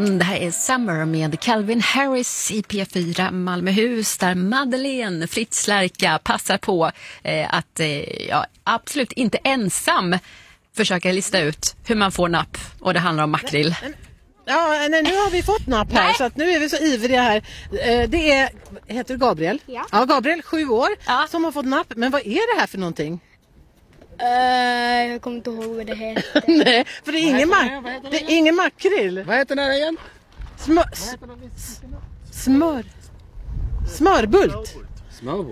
Det här är Summer med Calvin Harris i P4 Malmöhus, där Madeleine Fritz Lärka passar på att absolut inte ensam försöka lista ut hur man får napp, och det handlar om makrill. Ja, nu har vi fått napp här. Så att nu är vi så ivriga här. Det heter du Gabriel? Ja, Gabriel, 7 år, som har fått napp. Men vad är det här för någonting? Jag kommer inte ihåg vad det heter. Nej, för det är ingen makrill. Vad heter den igen? Smörbult. Smörbult.